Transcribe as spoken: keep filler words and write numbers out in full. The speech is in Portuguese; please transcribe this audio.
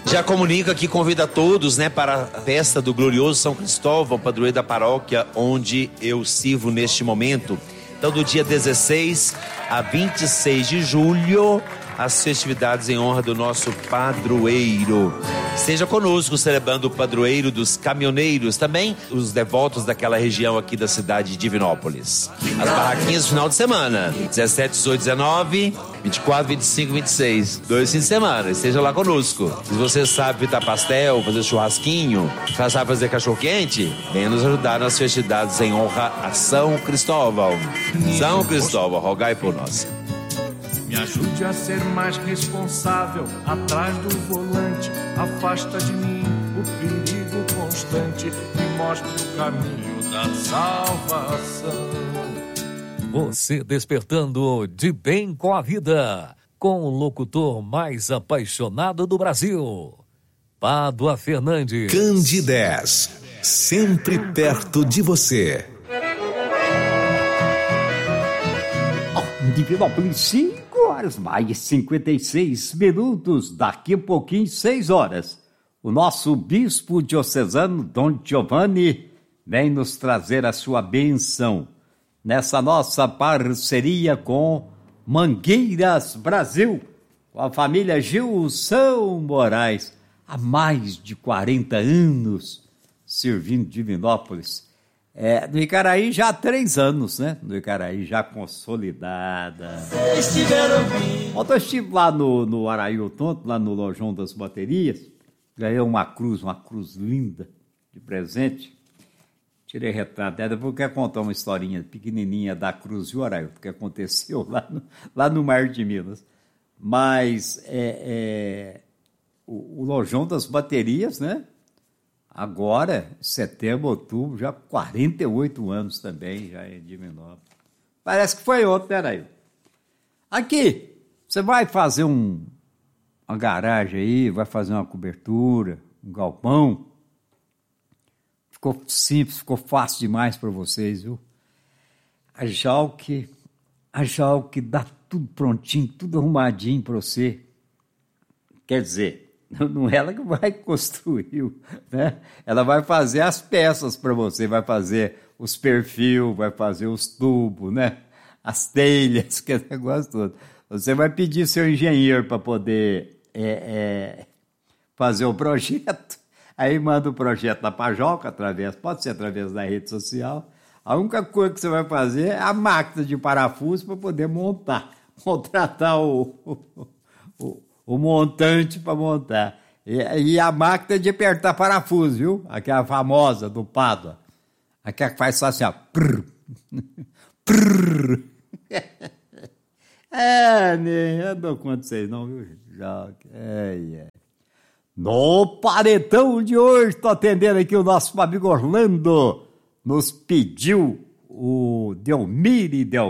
Já comunico aqui, convido a todos, né, para a festa do glorioso São Cristóvão, padroeiro da paróquia onde eu sirvo neste momento. Então, do dia dezesseis a vinte e seis de julho, as festividades em honra do nosso padroeiro. Esteja conosco celebrando o padroeiro dos caminhoneiros, também os devotos daquela região aqui da cidade de Divinópolis. As barraquinhas no final de semana, dezessete, dezoito, dezenove, vinte e quatro, vinte e cinco, vinte e seis, dois fins de semana, esteja lá conosco. Se você sabe fritar pastel, fazer churrasquinho, já sabe fazer cachorro-quente, venha nos ajudar nas festividades em honra a São Cristóvão. São Cristóvão, rogai por nós. Me ajude a ser mais responsável atrás do volante. Afasta de mim o perigo constante. Me mostre o caminho da salvação. Você despertando de bem com a vida, com o locutor mais apaixonado do Brasil, Pádua Fernandes. Candidez, sempre perto de você. Oh, Divinópolis, cinco horas, mais cinquenta e seis minutos, daqui a pouquinho, seis horas. O nosso bispo diocesano, Dom Giovanni, vem nos trazer a sua bênção nessa nossa parceria com Mangueiras Brasil, com a família Gilson Moraes, há mais de quarenta anos servindo Divinópolis. É, no Icaraí já há três anos, né? No Icaraí já consolidada. Ontem eu estive lá no, no Arailton, lá no Lojão das Baterias, ganhei uma cruz, uma cruz linda de presente. Tirei retrato dela, depois eu quero contar uma historinha pequenininha da cruz de Arailton, que aconteceu lá no, lá no Mar de Minas. Mas é, é, o, o Lojão das Baterias, né? Agora, setembro, outubro, já quarenta e oito anos também, já em Divinópolis. Parece que foi ontem, peraí. Aqui, você vai fazer um, uma garagem aí, vai fazer uma cobertura, um galpão. Ficou simples, ficou fácil demais para vocês, viu? A Jalk, a Jalk dá tudo prontinho, tudo arrumadinho para você. Quer dizer, não é ela que vai construir, né? Ela vai fazer as peças para você, vai fazer os perfil, vai fazer os tubos, né? As telhas, que é negócio todo. Você vai pedir seu engenheiro para poder é, é, fazer o projeto, aí manda o projeto lá para a Jalca, através, pode ser através da rede social. A única coisa que você vai fazer é a máquina de parafuso para poder montar, contratar o... o, o o montante para montar. E, e a máquina de apertar parafuso, viu? Aquela famosa do Pádua. Aquela que faz só assim, ó. Prrr, prrr. É, nem eu dou conta de vocês não, viu? Já, é, é. No paredão de hoje, estou atendendo aqui o nosso amigo Orlando. Nos pediu o Delmire Del